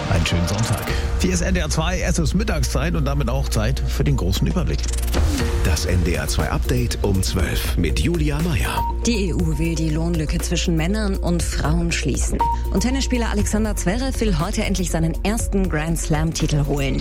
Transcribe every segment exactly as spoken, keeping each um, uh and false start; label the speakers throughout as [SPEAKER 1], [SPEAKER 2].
[SPEAKER 1] Einen schönen Sonntag. Hier ist N D R zwei, es ist Mittagszeit und damit auch Zeit für den großen Überblick.
[SPEAKER 2] Das N D R zwei Update um zwölf mit Julia Meyer.
[SPEAKER 3] Die E U will die Lohnlücke zwischen Männern und Frauen schließen. Und Tennisspieler Alexander Zverev will heute endlich seinen ersten Grand Slam-Titel holen.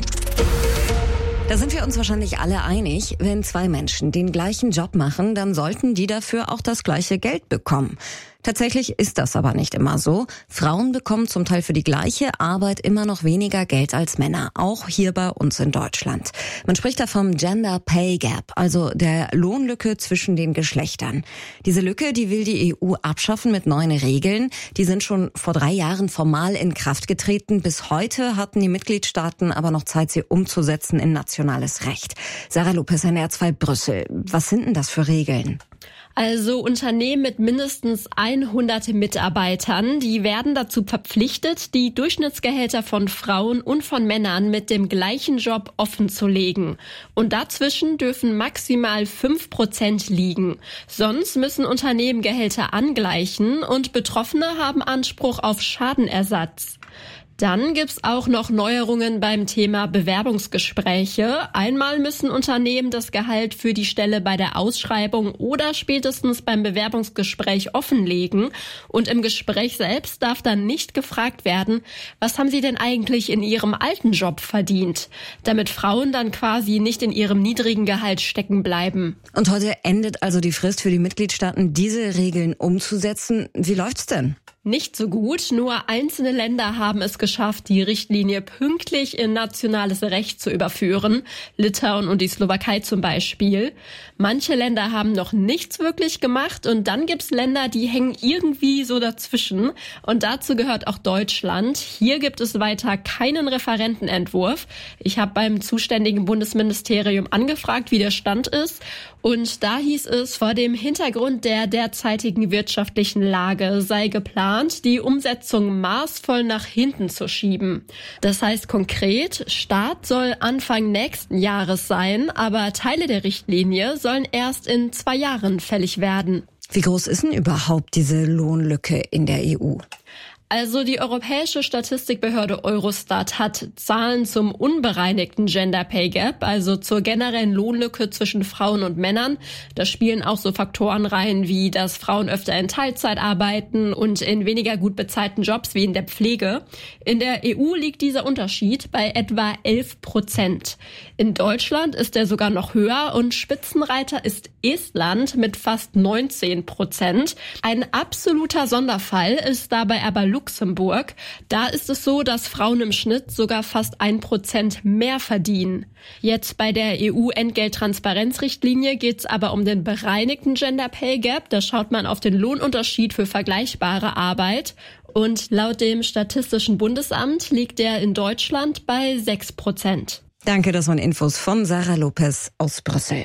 [SPEAKER 3] Da sind wir uns wahrscheinlich alle einig, wenn zwei Menschen den gleichen Job machen, dann sollten die dafür auch das gleiche Geld bekommen. Tatsächlich ist das aber nicht immer so. Frauen bekommen zum Teil für die gleiche Arbeit immer noch weniger Geld als Männer, auch hier bei uns in Deutschland. Man spricht da vom Gender Pay Gap, also der Lohnlücke zwischen den Geschlechtern. Diese Lücke, die will die E U abschaffen mit neuen Regeln. Die sind schon vor drei Jahren formal in Kraft getreten. Bis heute hatten die Mitgliedstaaten aber noch Zeit, sie umzusetzen in nationales Recht. Sarah Lopez, N D R zwei Brüssel. Was sind denn das für Regeln?
[SPEAKER 4] Also Unternehmen mit mindestens hundert Mitarbeitern, die werden dazu verpflichtet, die Durchschnittsgehälter von Frauen und von Männern mit dem gleichen Job offenzulegen. Und dazwischen dürfen maximal fünf Prozent liegen. Sonst müssen Unternehmen Gehälter angleichen und Betroffene haben Anspruch auf Schadenersatz. Dann gibt's auch noch Neuerungen beim Thema Bewerbungsgespräche. Einmal müssen Unternehmen das Gehalt für die Stelle bei der Ausschreibung oder spätestens beim Bewerbungsgespräch offenlegen. Und im Gespräch selbst darf dann nicht gefragt werden, was haben Sie denn eigentlich in Ihrem alten Job verdient? Damit Frauen dann quasi nicht in ihrem niedrigen Gehalt stecken bleiben.
[SPEAKER 3] Und heute endet also die Frist für die Mitgliedstaaten, diese Regeln umzusetzen. Wie läuft's denn?
[SPEAKER 4] Nicht so gut. Nur einzelne Länder haben es geschafft, die Richtlinie pünktlich in nationales Recht zu überführen. Litauen und die Slowakei zum Beispiel. Manche Länder haben noch nichts wirklich gemacht und dann gibt's Länder, die hängen irgendwie so dazwischen. Und dazu gehört auch Deutschland. Hier gibt es weiter keinen Referentenentwurf. Ich habe beim zuständigen Bundesministerium angefragt, wie der Stand ist. Und da hieß es, vor dem Hintergrund der derzeitigen wirtschaftlichen Lage sei geplant, die Umsetzung maßvoll nach hinten zu schieben. Das heißt konkret, Start soll Anfang nächsten Jahres sein, aber Teile der Richtlinie sollen erst in zwei Jahren fällig werden.
[SPEAKER 3] Wie groß ist denn überhaupt diese Lohnlücke in der E U?
[SPEAKER 4] Also die europäische Statistikbehörde Eurostat hat Zahlen zum unbereinigten Gender Pay Gap, also zur generellen Lohnlücke zwischen Frauen und Männern. Da spielen auch so Faktoren rein, wie dass Frauen öfter in Teilzeit arbeiten und in weniger gut bezahlten Jobs wie in der Pflege. In der E U liegt dieser Unterschied bei etwa elf Prozent. In Deutschland ist er sogar noch höher und Spitzenreiter ist Estland mit fast neunzehn Prozent. Ein absoluter Sonderfall ist dabei aber Luxemburg. Da ist es so, dass Frauen im Schnitt sogar fast ein Prozent mehr verdienen. Jetzt bei der E U-Entgelttransparenzrichtlinie geht es aber um den bereinigten Gender Pay Gap. Da schaut man auf den Lohnunterschied für vergleichbare Arbeit. Und laut dem Statistischen Bundesamt liegt der in Deutschland bei sechs Prozent.
[SPEAKER 3] Danke, das waren Infos von Sarah Lopez aus Brüssel.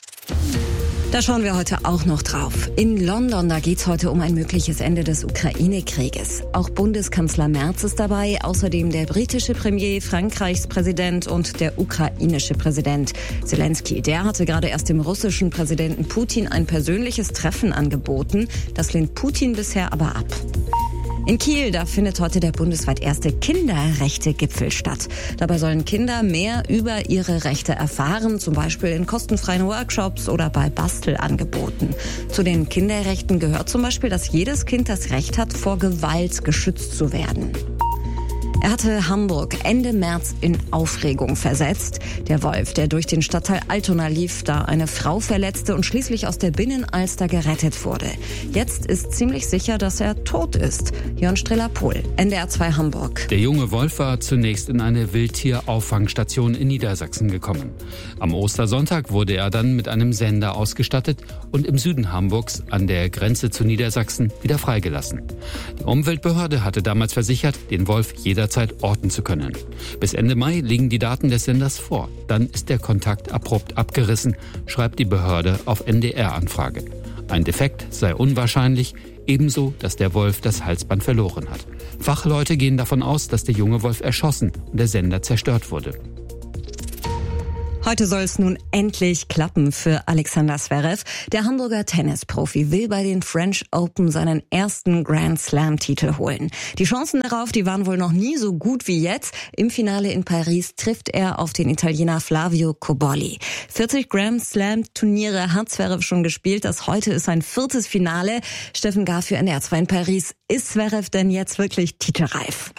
[SPEAKER 3] Da schauen wir heute auch noch drauf. In London, da geht's heute um ein mögliches Ende des Ukraine-Krieges. Auch Bundeskanzler Merz ist dabei, außerdem der britische Premier, Frankreichs Präsident und der ukrainische Präsident Zelensky. Der hatte gerade erst dem russischen Präsidenten Putin ein persönliches Treffen angeboten. Das lehnt Putin bisher aber ab. In Kiel, da findet heute der bundesweit erste Kinderrechte-Gipfel statt. Dabei sollen Kinder mehr über ihre Rechte erfahren, zum Beispiel in kostenfreien Workshops oder bei Bastelangeboten. Zu den Kinderrechten gehört zum Beispiel, dass jedes Kind das Recht hat, vor Gewalt geschützt zu werden. Er hatte Hamburg Ende März in Aufregung versetzt. Der Wolf, der durch den Stadtteil Altona lief, da eine Frau verletzte und schließlich aus der Binnenalster gerettet wurde. Jetzt ist ziemlich sicher, dass er tot ist. Jörn Streller-Pohl, N D R zwei Hamburg.
[SPEAKER 5] Der junge Wolf war zunächst in eine Wildtierauffangstation in Niedersachsen gekommen. Am Ostersonntag wurde er dann mit einem Sender ausgestattet und im Süden Hamburgs an der Grenze zu Niedersachsen wieder freigelassen. Die Umweltbehörde hatte damals versichert, den Wolf jederzeit orten zu können. Bis Ende Mai liegen die Daten des Senders vor. Dann ist der Kontakt abrupt abgerissen, schreibt die Behörde auf N D R-Anfrage. Ein Defekt sei unwahrscheinlich, ebenso, dass der Wolf das Halsband verloren hat. Fachleute gehen davon aus, dass der junge Wolf erschossen und der Sender zerstört wurde.
[SPEAKER 3] Heute soll es nun endlich klappen für Alexander Zverev. Der Hamburger Tennisprofi will bei den French Open seinen ersten Grand Slam-Titel holen. Die Chancen darauf, die waren wohl noch nie so gut wie jetzt. Im Finale in Paris trifft er auf den Italiener Flavio Cobolli. vierzig Grand Slam-Turniere hat Zverev schon gespielt. Das heute ist sein viertes Finale. Steffen Gar für N D R zwei in Paris. Ist Zverev denn jetzt wirklich titelreif?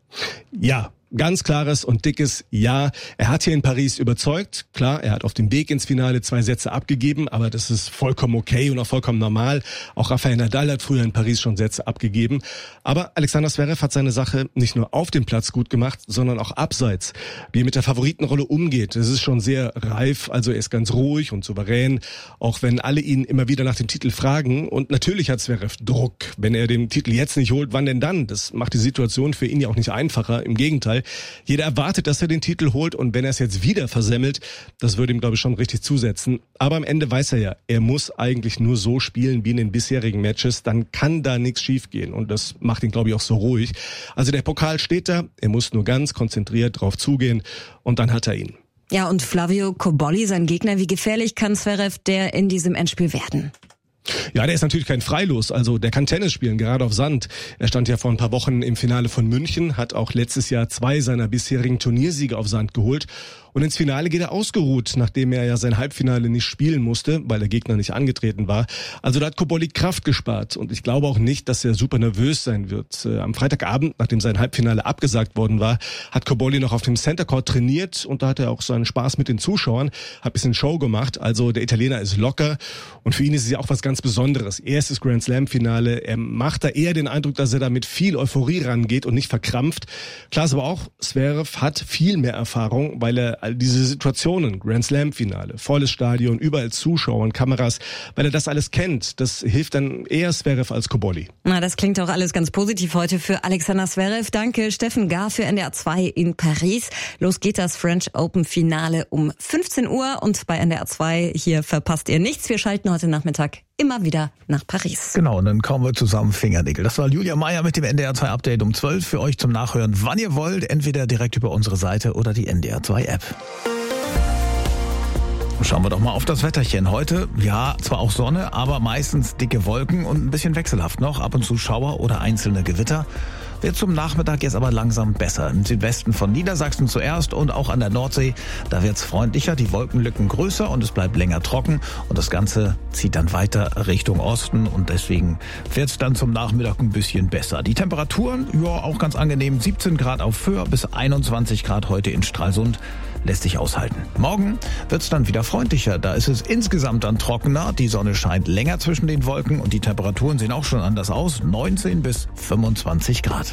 [SPEAKER 6] Ja. Ganz klares und dickes Ja. Er hat hier in Paris überzeugt. Klar, er hat auf dem Weg ins Finale zwei Sätze abgegeben, aber das ist vollkommen okay und auch vollkommen normal. Auch Rafael Nadal hat früher in Paris schon Sätze abgegeben. Aber Alexander Zverev hat seine Sache nicht nur auf dem Platz gut gemacht, sondern auch abseits. Wie er mit der Favoritenrolle umgeht, das ist schon sehr reif. Also er ist ganz ruhig und souverän, auch wenn alle ihn immer wieder nach dem Titel fragen. Und natürlich hat Zverev Druck. Wenn er den Titel jetzt nicht holt, wann denn dann? Das macht die Situation für ihn ja auch nicht einfacher. Im Gegenteil. Jeder erwartet, dass er den Titel holt und wenn er es jetzt wieder versemmelt, das würde ihm, glaube ich, schon richtig zusetzen. Aber am Ende weiß er ja, er muss eigentlich nur so spielen wie in den bisherigen Matches, dann kann da nichts schiefgehen und das macht ihn, glaube ich, auch so ruhig. Also der Pokal steht da, er muss nur ganz konzentriert drauf zugehen und dann hat er ihn.
[SPEAKER 3] Ja, und Flavio Cobolli, sein Gegner, wie gefährlich kann Zverev der in diesem Endspiel werden?
[SPEAKER 6] Ja, der ist natürlich kein Freilos, also der kann Tennis spielen, gerade auf Sand. Er stand ja vor ein paar Wochen im Finale von München, hat auch letztes Jahr zwei seiner bisherigen Turniersiege auf Sand geholt. Und ins Finale geht er ausgeruht, nachdem er ja sein Halbfinale nicht spielen musste, weil der Gegner nicht angetreten war. Also da hat Cobolli Kraft gespart und ich glaube auch nicht, dass er super nervös sein wird. Äh, am Freitagabend, nachdem sein Halbfinale abgesagt worden war, hat Cobolli noch auf dem Center Court trainiert und da hat er auch seinen Spaß mit den Zuschauern, hat ein bisschen Show gemacht. Also der Italiener ist locker und für ihn ist es ja auch was ganz Besonderes. Erstes Grand Slam Finale, er macht da eher den Eindruck, dass er da mit viel Euphorie rangeht und nicht verkrampft. Klar ist aber auch, Zverev hat viel mehr Erfahrung, weil er all diese Situationen, Grand Slam Finale, volles Stadion, überall Zuschauer und Kameras, weil er das alles kennt. Das hilft dann eher Zverev als Cobolli.
[SPEAKER 3] Na, das klingt auch alles ganz positiv heute für Alexander Zverev. Danke, Steffen Gar für N D R zwei in Paris. Los geht das French Open Finale um fünfzehn Uhr und bei N D R zwei hier verpasst ihr nichts. Wir schalten heute Nachmittag immer wieder nach Paris.
[SPEAKER 1] Genau, und dann kommen wir zusammen Fingernägel. Das war Julia Meier mit dem N D R zwei Update um zwölf für euch zum Nachhören, wann ihr wollt, entweder direkt über unsere Seite oder die N D R zwei App. Schauen wir doch mal auf das Wetterchen. Heute, ja, zwar auch Sonne, aber meistens dicke Wolken und ein bisschen wechselhaft noch. Ab und zu Schauer oder einzelne Gewitter. Wird zum Nachmittag jetzt aber langsam besser. Im Südwesten von Niedersachsen zuerst und auch an der Nordsee. Da wird's freundlicher, die Wolkenlücken größer und es bleibt länger trocken. Und das Ganze zieht dann weiter Richtung Osten und deswegen wird's dann zum Nachmittag ein bisschen besser. Die Temperaturen, ja, auch ganz angenehm. siebzehn Grad auf Föhr bis einundzwanzig Grad heute in Stralsund. Lässt sich aushalten. Morgen wird's dann wieder freundlicher. Da ist es insgesamt dann trockener. Die Sonne scheint länger zwischen den Wolken und die Temperaturen sehen auch schon anders aus. neunzehn bis fünfundzwanzig Grad.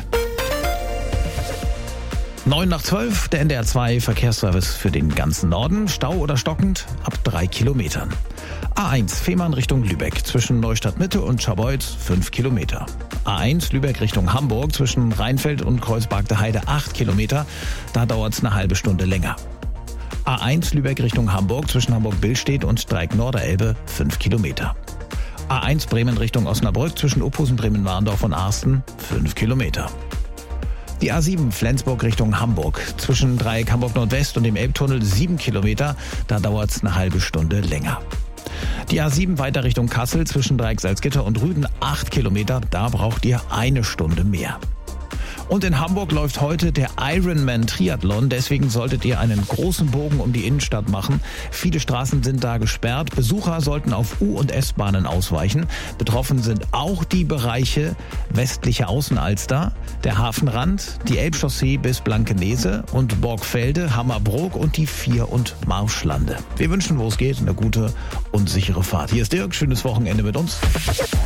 [SPEAKER 1] neun nach zwölf, der N D R zwei Verkehrsservice für den ganzen Norden. Stau oder stockend ab drei Kilometern. A eins Fehmarn Richtung Lübeck zwischen Neustadt Mitte und Scharbeutz fünf Kilometer. A eins Lübeck Richtung Hamburg zwischen Rheinfeld und Kreuzberg der Heide acht Kilometer. Da dauert's eine halbe Stunde länger. A eins Lübeck Richtung Hamburg zwischen Hamburg-Billstedt und Streik-Norderelbe fünf Kilometer. A eins Bremen Richtung Osnabrück zwischen Uphusen, Bremen-Warndorf und Arsten fünf Kilometer. Die A sieben Flensburg Richtung Hamburg zwischen Dreieck Hamburg Nordwest und dem Elbtunnel sieben Kilometer. Da dauert's eine halbe Stunde länger. Die A sieben weiter Richtung Kassel zwischen Dreieck Salzgitter und Rüden acht Kilometer. Da braucht ihr eine Stunde mehr. Und in Hamburg läuft heute der Ironman Triathlon. Deswegen solltet ihr einen großen Bogen um die Innenstadt machen. Viele Straßen sind da gesperrt. Besucher sollten auf U- und S-Bahnen ausweichen. Betroffen sind auch die Bereiche westliche Außenalster, der Hafenrand, die Elbchaussee bis Blankenese und Borgfelde, Hammerbrook und die Vier- und Marschlande. Wir wünschen, wo es geht, eine gute und sichere Fahrt. Hier ist Dirk, schönes Wochenende mit uns.